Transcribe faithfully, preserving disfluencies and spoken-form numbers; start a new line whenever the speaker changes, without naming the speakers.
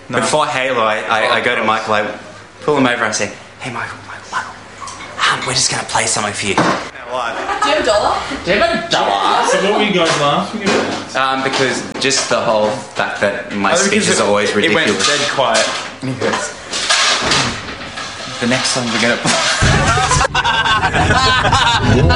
No. Before Halo, I, I, I go to Michael, I pull him over, I say, hey Michael, Michael, Michael, um, we're just going to play something for you.
Do you have a dollar?
Do you have a dollar?
So what were you guys laughing about?
Um, because just the whole fact that my
Oh,
speech is
it,
always
it
ridiculous.
It went dead quiet.
And he goes, the next song we're going to play...